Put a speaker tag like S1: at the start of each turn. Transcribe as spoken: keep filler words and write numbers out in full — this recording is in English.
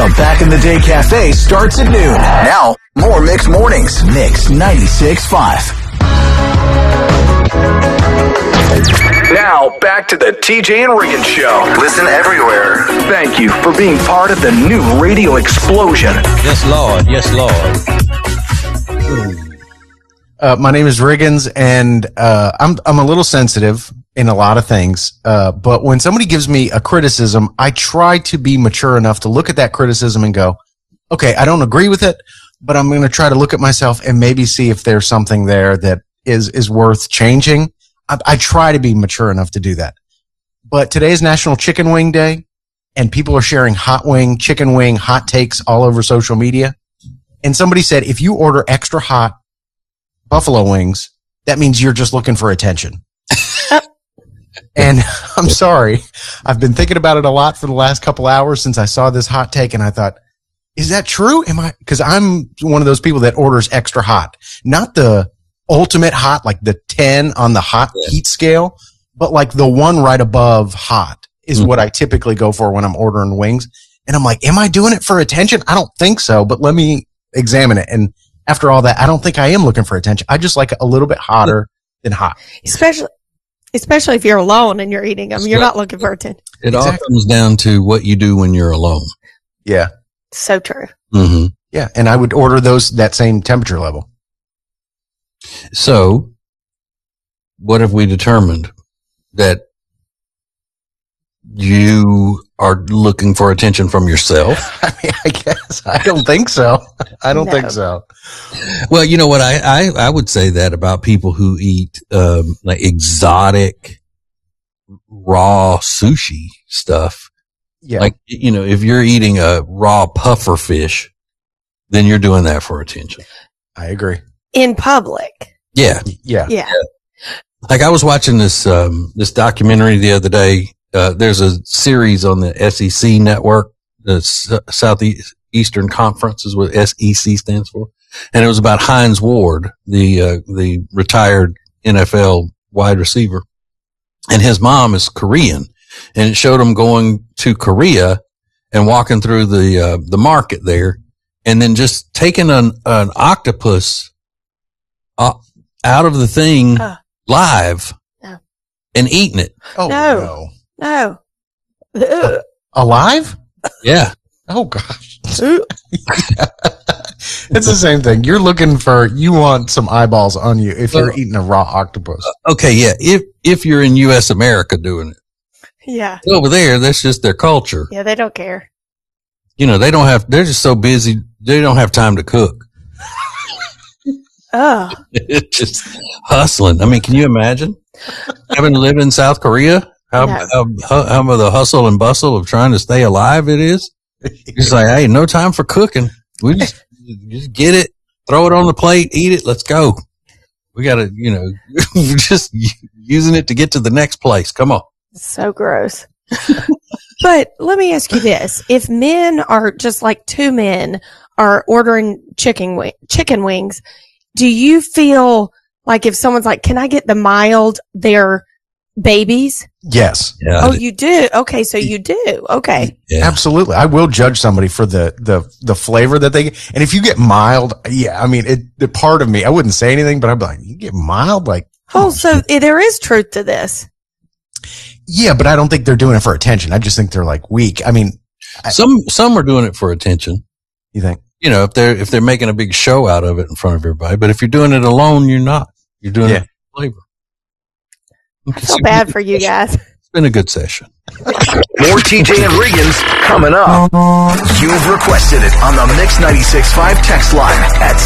S1: The Back in the Day Cafe starts at noon. Now, more Mix Mornings. Mix ninety-six point five. Now, back to the T J and Riggins Show. Listen everywhere. Thank you for being part of the new radio explosion.
S2: Yes, Lord. Yes,
S3: Lord. Uh, my name is Riggins, and uh, I'm I'm a little sensitive in a lot of things. Uh, but when somebody gives me a criticism, I try to be mature enough to look at that criticism and go, okay, I don't agree with it, but I'm going to try to look at myself and maybe see if there's something there that is is worth changing. I, I try to be mature enough to do that. But today is National Chicken Wing Day, and people are sharing hot wing, chicken wing, hot takes all over social media. And somebody said, if you order extra hot buffalo wings, that means you're just looking for attention. And I'm sorry. I've been thinking about it a lot for the last couple hours since I saw this hot take, and I thought, is that true? Am I, because I'm one of those people that orders extra hot, not the ultimate hot, like the ten on the hot yeah. heat scale, but like the one right above hot is mm-hmm. what I typically go for when I'm ordering wings. And I'm like, am I doing it for attention? I don't think so, but let me examine it. And after all that, I don't think I am looking for attention. I just like it a little bit hotter than hot.
S4: Especially, especially if you're alone and you're eating them. You're not looking for attention.
S2: It exactly. all comes down to what you do when you're alone.
S3: Yeah.
S4: So true.
S2: Mm-hmm.
S3: Yeah. And I would order those that same temperature level.
S2: So what have we determined? That you are looking for attention from yourself?
S3: I mean, I guess. I don't think so. I don't no. think so.
S2: Well, you know what? I, I, I would say that about people who eat, um, like exotic raw sushi stuff.
S3: Yeah.
S2: Like, you know, if you're eating a raw puffer fish, then you're doing that for attention.
S3: I agree.
S4: In public.
S2: Yeah.
S3: Yeah.
S4: Yeah.
S2: Like I was watching this, um, this documentary the other day. Uh, there's a series on the S E C network, the S- Southeastern Conference is what S E C stands for. And it was about Hines Ward, the, uh, the retired N F L wide receiver. And his mom is Korean, and it showed him going to Korea and walking through the, uh, the market there, and then just taking an, an octopus uh, out of the thing uh, live
S4: no.
S2: and eating it.
S3: Oh, no.
S4: No.
S3: Uh, alive?
S2: Yeah.
S3: Oh, gosh. It's the same thing. You're looking for, you want some eyeballs on you if you're uh, eating a raw octopus.
S2: Okay, yeah. If if you're in U S America doing it.
S4: Yeah.
S2: Over there, that's just their culture.
S4: Yeah, they don't care.
S2: You know, they don't have, they're just so busy, they don't have time to cook.
S4: Oh.
S2: It's just hustling. I mean, can you imagine having lived in South Korea? How, no. how, how, how the hustle and bustle of trying to stay alive it is. It's like, hey, no time for cooking. We just, just get it, throw it on the plate, eat it. Let's go. We got to, you know, just using it to get to the next place. Come on.
S4: So gross. But let me ask you this. If men are just like two men are ordering chicken wi- chicken wings, do you feel like if someone's like, can I get the mild, they're babies?
S3: Yes.
S2: Yeah,
S4: oh, you do? Okay, so you do. Okay.
S3: Yeah. Absolutely. I will judge somebody for the, the, the flavor that they get. And if you get mild, yeah, I mean, it, the part of me, I wouldn't say anything, but I'd be like, you get mild? Like,
S4: oh, so there is truth to this.
S3: Yeah, but I don't think they're doing it for attention. I just think they're like weak. I mean,
S2: some, some are doing it for attention.
S3: You think?
S2: You know, if they're, if they're making a big show out of it in front of everybody, but if you're doing it alone, you're not. You're doing
S3: yeah.
S2: it for flavor.
S4: I feel bad for you guys.
S2: It's been a good session.
S1: More T J and Riggins coming up. You've requested it on the Mix ninety-six point five text line at